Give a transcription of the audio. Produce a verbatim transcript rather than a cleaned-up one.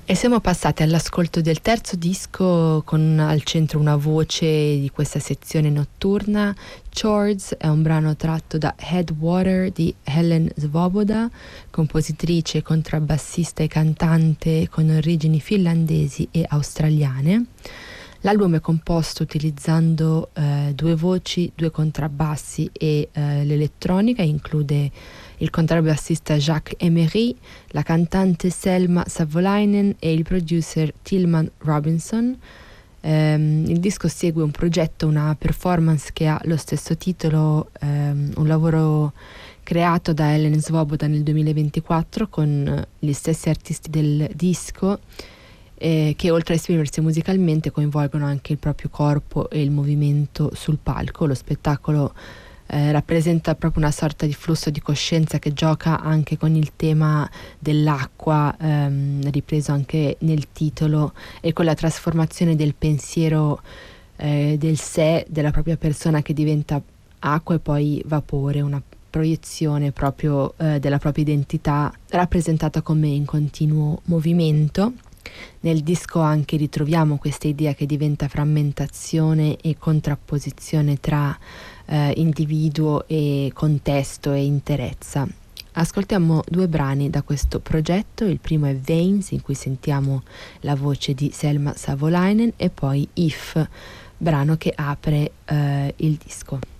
E siamo passati all'ascolto del terzo disco con al centro una voce di questa sezione notturna. Chords è un brano tratto da Headwater di Helen Svoboda, compositrice, contrabbassista e cantante con origini finlandesi e australiane. L'album è composto utilizzando eh, due voci, due contrabbassi e eh, l'elettronica, include il contrabbassista Jacques Emery, la cantante Selma Savolainen e il producer Tillman Robinson. Um, il disco segue un progetto, una performance che ha lo stesso titolo, um, un lavoro creato da Helen Svoboda nel duemilaventiquattro con gli stessi artisti del disco, eh, che oltre a esprimersi musicalmente coinvolgono anche il proprio corpo e il movimento sul palco. Lo spettacolo Eh, rappresenta proprio una sorta di flusso di coscienza che gioca anche con il tema dell'acqua, ehm, ripreso anche nel titolo, e con la trasformazione del pensiero, eh, del sé, della propria persona, che diventa acqua e poi vapore, una proiezione proprio eh, della propria identità rappresentata come in continuo movimento. Nel disco anche ritroviamo questa idea che diventa frammentazione e contrapposizione tra eh, individuo e contesto e interezza. Ascoltiamo due brani da questo progetto. Il primo è Veins, in cui sentiamo la voce di Selma Savolainen, e poi If, brano che apre eh, il disco.